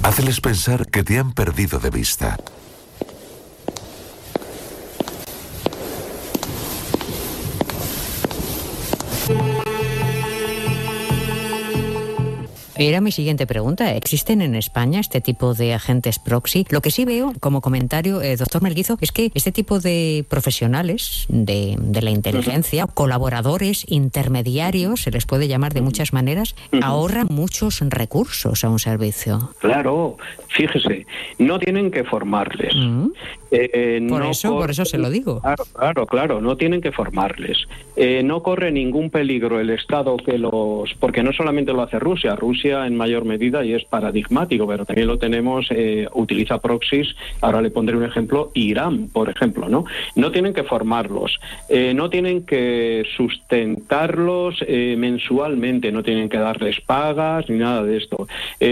Háceles pensar que te han perdido de vista. Era mi siguiente pregunta. ¿Existen en España este tipo de agentes proxy? Lo que sí veo, como comentario, doctor Melguizo, es que este tipo de profesionales de la inteligencia, colaboradores, intermediarios, se les puede llamar de muchas maneras, ahorran muchos recursos a un servicio. Claro, fíjese, no tienen que formarles. Por eso se lo digo. Claro, no tienen que formarles. No corre ningún peligro el Estado porque no solamente lo hace Rusia en mayor medida y es paradigmático, pero también lo tenemos, utiliza proxies. Ahora le pondré un ejemplo, Irán, por ejemplo, ¿no? No tienen que formarlos, no tienen que sustentarlos mensualmente, no tienen que darles pagas ni nada de esto.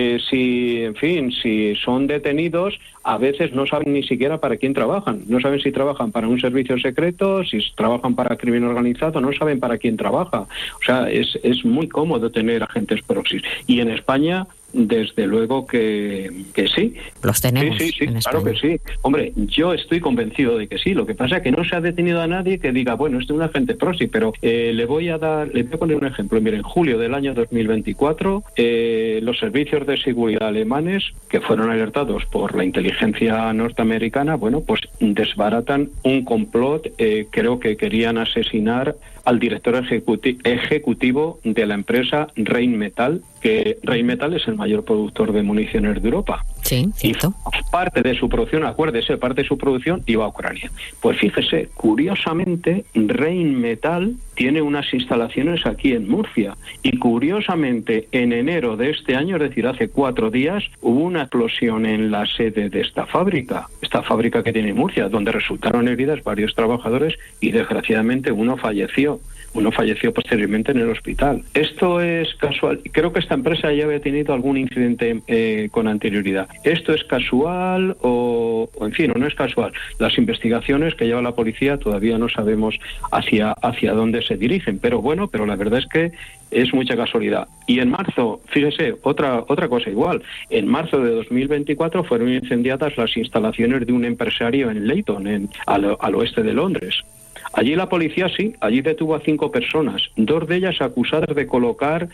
Si son detenidos, a veces no saben ni siquiera para quién trabajan. No saben si trabajan para un servicio secreto, si trabajan para crimen organizado, no saben para quién trabaja. O sea, es muy cómodo tener agentes proxies. Y en España, desde luego que sí. Los tenemos. Sí, claro que sí. Hombre, yo estoy convencido de que sí. Lo que pasa es que no se ha detenido a nadie que diga, bueno, este es un agente proxy, pero le voy a poner un ejemplo. Mire, en julio del año 2024, los servicios de seguridad alemanes, que fueron alertados por la inteligencia norteamericana, bueno, pues desbaratan un complot. Creo que querían asesinar al director ejecutivo de la empresa Rheinmetall, que Rheinmetall es el mayor productor de municiones de Europa. Sí, cierto. Y parte de su producción, acuérdese, parte de su producción iba a Ucrania. Pues fíjese, curiosamente, Rheinmetall tiene unas instalaciones aquí en Murcia. Y curiosamente, en enero de este año, es decir, hace 4 días, hubo una explosión en la sede de esta fábrica que tiene Murcia, donde resultaron heridas varios trabajadores y desgraciadamente uno falleció posteriormente en el hospital. Esto es casual. Creo que esta empresa ya había tenido algún incidente con anterioridad. ¿Esto es casual o no es casual? Las investigaciones que lleva la policía todavía no sabemos hacia dónde se dirigen, pero la verdad es que es mucha casualidad. Y en marzo, fíjese, otra cosa igual. En marzo de 2024 fueron incendiadas las instalaciones de un empresario en Leyton, al oeste de Londres. Allí la policía allí detuvo a 5 personas, 2 de ellas acusadas de colocar,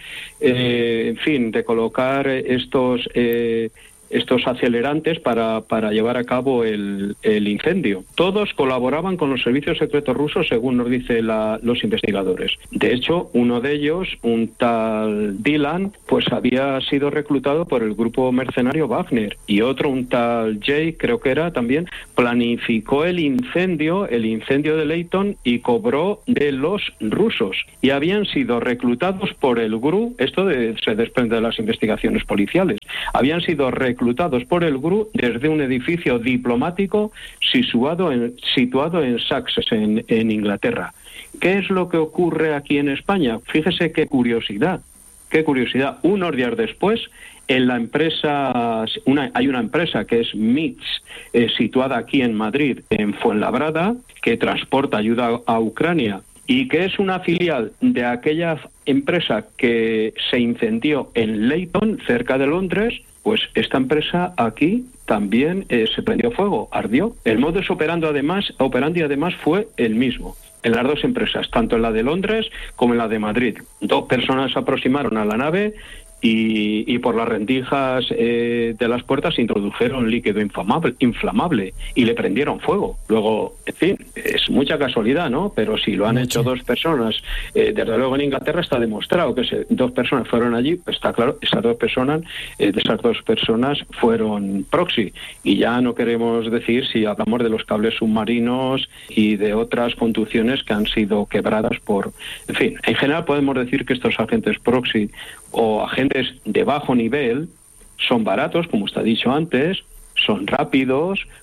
estos acelerantes para llevar a cabo el incendio. Todos colaboraban con los servicios secretos rusos, según nos dicen los investigadores. De hecho, uno de ellos, un tal Dylan, pues había sido reclutado por el grupo mercenario Wagner, y otro, un tal Jay, creo que era también, planificó el incendio de Leyton y cobró de los rusos. Y habían sido reclutados por el GRU, se desprende de las investigaciones policiales, habían sido reclutados por el GRU desde un edificio diplomático situado en Sussex, en Inglaterra. ¿Qué es lo que ocurre aquí en España? Fíjese qué curiosidad. Unos días después, en la empresa, hay una empresa que es MITS, situada aquí en Madrid, en Fuenlabrada, que transporta ayuda a Ucrania y que es una filial de aquella empresa que se incendió en Leyton, cerca de Londres. Pues esta empresa aquí también se prendió fuego, ardió. El modus operandi además fue el mismo en las 2 empresas, tanto en la de Londres como en la de Madrid. 2 personas se aproximaron a la nave y por las rendijas de las puertas introdujeron líquido inflamable y le prendieron fuego. Luego, en fin, es mucha casualidad, ¿no? Pero si lo han hecho 2 personas, desde luego en Inglaterra está demostrado que 2 personas fueron allí, pues está claro, esas dos personas fueron proxy. Y ya no queremos decir si hablamos de los cables submarinos y de otras conducciones que han sido quebradas en fin, en general podemos decir que estos agentes proxy o agentes de bajo nivel son baratos, como usted ha dicho antes, son rápidos,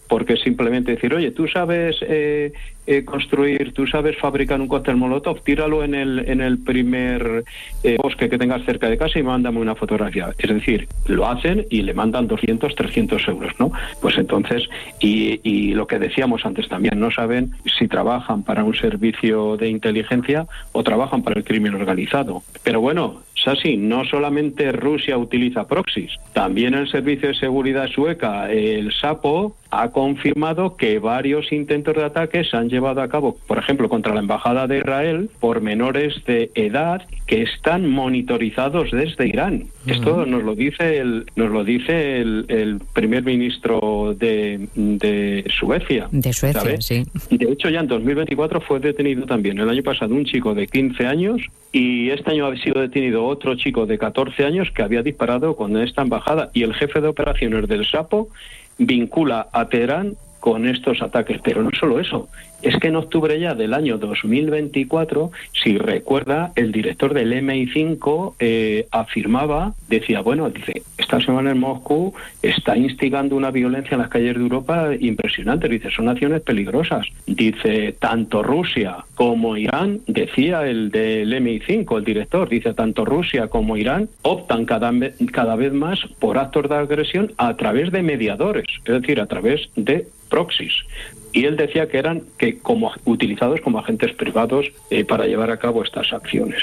porque simplemente decir, oye, tú sabes construir, tú sabes fabricar un cóctel molotov, tíralo en el primer bosque que tengas cerca de casa y mándame una fotografía. Es decir, lo hacen y le mandan 200, 300 euros, ¿no? Pues entonces, y lo que decíamos antes también, no saben si trabajan para un servicio de inteligencia o trabajan para el crimen organizado. Pero bueno, Sasi, no solamente Rusia utiliza proxies, también el Servicio de Seguridad sueca, el SAPO, ha confirmado que varios intentos de ataque se han llevado a cabo, por ejemplo, contra la Embajada de Israel, por menores de edad que están monitorizados desde Irán. Esto nos lo dice el primer ministro de Suecia. De Suecia, ¿sabes? sí. De hecho, ya en 2024 fue detenido también. El año pasado un chico de 15 años y este año ha sido detenido otro chico de 14 años que había disparado con esta embajada. Y el jefe de operaciones del SAPO vincula a Teherán con estos ataques. Pero no solo eso, es que en octubre ya del año 2024, si recuerda, el director del MI5 afirmaba, decía, bueno, dice, esta semana en Moscú está instigando una violencia en las calles de Europa impresionante. Dice, son naciones peligrosas. Dice, tanto Rusia como Irán, decía el del MI5, el director, dice, tanto Rusia como Irán optan cada vez más por actos de agresión a través de mediadores, es decir, a través de proxies. Y él decía que eran como utilizados como agentes privados para llevar a cabo estas acciones.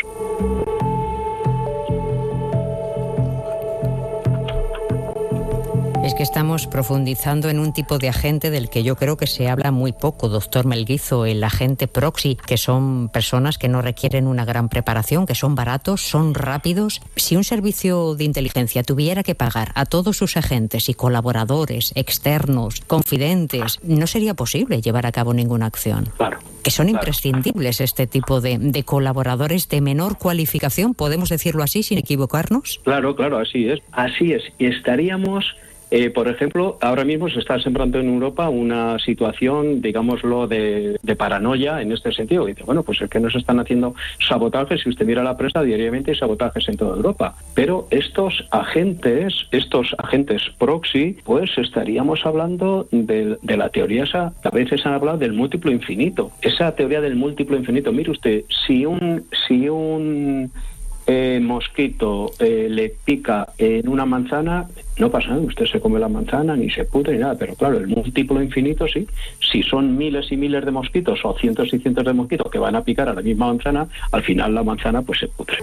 Es que estamos profundizando en un tipo de agente del que yo creo que se habla muy poco, doctor Melguizo, el agente proxy, que son personas que no requieren una gran preparación, que son baratos, son rápidos. Si un servicio de inteligencia tuviera que pagar a todos sus agentes y colaboradores externos, confidentes, no sería posible llevar a cabo ninguna acción. Claro. Que son imprescindibles este tipo de colaboradores de menor cualificación, ¿podemos decirlo así sin equivocarnos? Claro, así es. Así es. Y estaríamos... por ejemplo, ahora mismo se está sembrando en Europa una situación, digámoslo, de paranoia en este sentido. Dice, bueno, pues es que nos están haciendo sabotajes. Si usted mira la prensa, diariamente hay sabotajes en toda Europa. Pero estos agentes proxy, pues estaríamos hablando de la teoría esa, que a veces han hablado del múltiplo infinito. Esa teoría del múltiplo infinito. Mire usted, si un mosquito le pica en una manzana, no pasa nada, usted se come la manzana, ni se pudre ni nada, pero claro, el múltiplo infinito sí. Si son miles y miles de mosquitos o cientos y cientos de mosquitos que van a picar a la misma manzana, al final la manzana pues se pudre.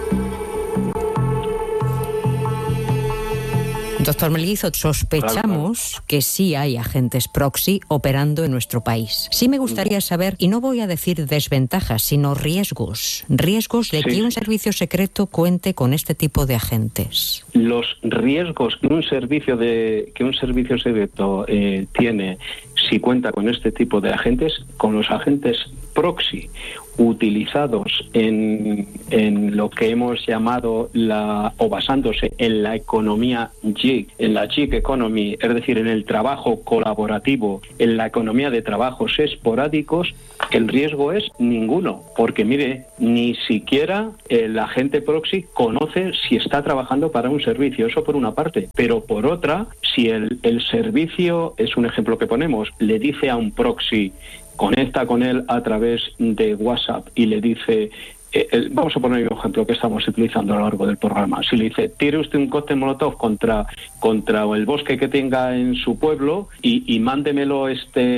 Doctor Melguizo, sospechamos que sí hay agentes proxy operando en nuestro país. Sí me gustaría saber, y no voy a decir desventajas, sino riesgos de que un servicio secreto cuente con este tipo de agentes. Los riesgos que un servicio secreto tiene si cuenta con este tipo de agentes, con los agentes proxy utilizados en lo que hemos llamado o basándose en la economía gig, en la gig economy, es decir, en el trabajo colaborativo, en la economía de trabajos esporádicos, el riesgo es ninguno, porque mire, ni siquiera el agente proxy conoce si está trabajando para un servicio, eso por una parte, pero por otra, si el servicio, es un ejemplo que ponemos, le dice a un proxy, conecta con él a través de WhatsApp y le dice, vamos a poner un ejemplo que estamos utilizando a lo largo del programa, si le dice, tire usted un cóctel molotov contra el bosque que tenga en su pueblo y mándemelo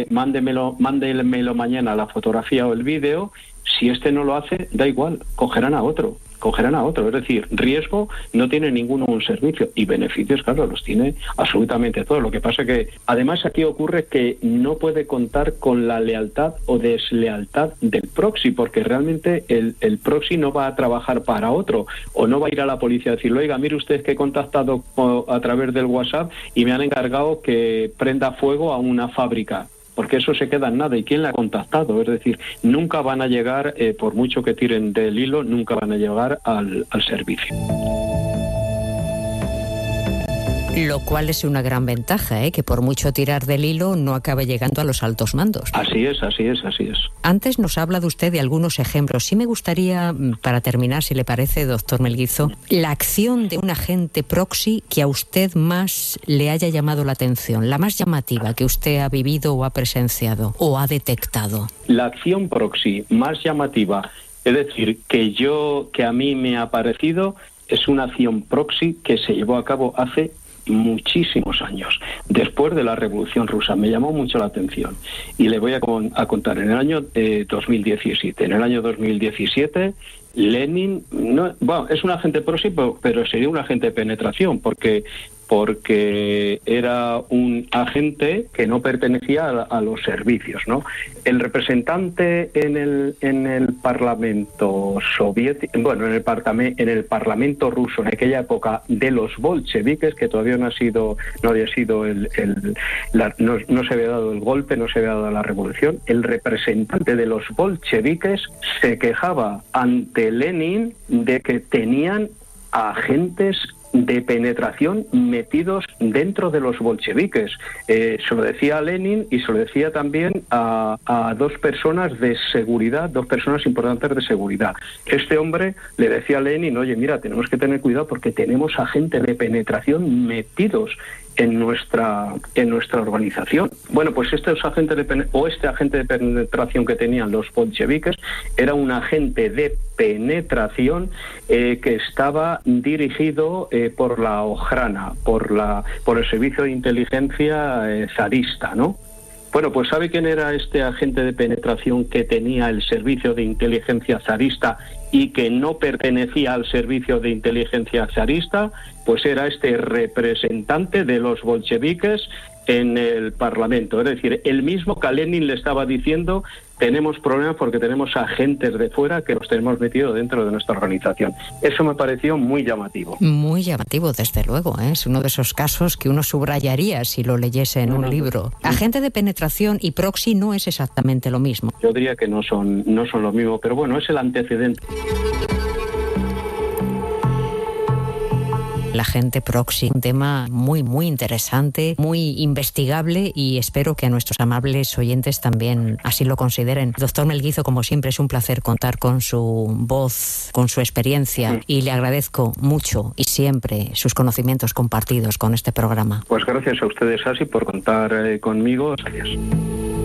mañana la fotografía o el vídeo, si este no lo hace, da igual, cogerán a otro, es decir, riesgo no tiene ninguno un servicio y beneficios, claro, los tiene absolutamente todos. Lo que pasa que además aquí ocurre que no puede contar con la lealtad o deslealtad del proxy, porque realmente el proxy no va a trabajar para otro o no va a ir a la policía a decirle, oiga, mire usted que he contactado a través del WhatsApp y me han encargado que prenda fuego a una fábrica, porque eso se queda en nada. ¿Y quién la ha contactado? Es decir, nunca van a llegar, por mucho que tiren del hilo, nunca van a llegar al servicio. Lo cual es una gran ventaja, que por mucho tirar del hilo no acabe llegando a los altos mandos. Así es. Antes nos ha hablado usted de algunos ejemplos. Sí me gustaría, para terminar, si le parece, doctor Melguizo, la acción de un agente proxy que a usted más le haya llamado la atención, la más llamativa que usted ha vivido o ha presenciado o ha detectado. La acción proxy más llamativa, es decir, que a mí me ha parecido, es una acción proxy que se llevó a cabo hace muchísimos años, después de la Revolución Rusa. Me llamó mucho la atención y le voy a contar. En el año 2017. En el año 2017, Lenin, es un agente proxy, pero sería un agente de penetración, porque era un agente que no pertenecía a los servicios, ¿no? El representante en el Parlamento soviético, en el Parlamento ruso en aquella época de los bolcheviques, que todavía no se había dado el golpe, no se había dado la revolución, el representante de los bolcheviques se quejaba ante Lenin de que tenían agentes de penetración metidos dentro de los bolcheviques. Se lo decía a Lenin y se lo decía también a dos personas de seguridad, dos personas importantes de seguridad. Este hombre le decía a Lenin: oye, mira, tenemos que tener cuidado porque tenemos agentes de penetración metidos en nuestra organización. Bueno, pues este agente de penetración que tenían los bolcheviques era un agente de penetración que estaba dirigido por la Ojrana, por el servicio de inteligencia zarista, ¿no? Bueno, pues ¿sabe quién era este agente de penetración que tenía el servicio de inteligencia zarista y que no pertenecía al servicio de inteligencia zarista? Pues era este representante de los bolcheviques en el Parlamento. Es decir, el mismo que a Lenin le estaba diciendo: tenemos problemas porque tenemos agentes de fuera que los tenemos metido dentro de nuestra organización. Eso me pareció muy llamativo. Muy llamativo, desde luego. Es uno de esos casos que uno subrayaría si lo leyese en un libro. Agente de penetración y proxy no es exactamente lo mismo. Yo diría que no son lo mismo, pero bueno, es el antecedente. La agente proxy, un tema muy, muy interesante, muy investigable, y espero que a nuestros amables oyentes también así lo consideren. Doctor Melguizo, como siempre, es un placer contar con su voz, con su experiencia, y le agradezco mucho y siempre sus conocimientos compartidos con este programa. Pues gracias a ustedes, Asi, por contar conmigo. Gracias.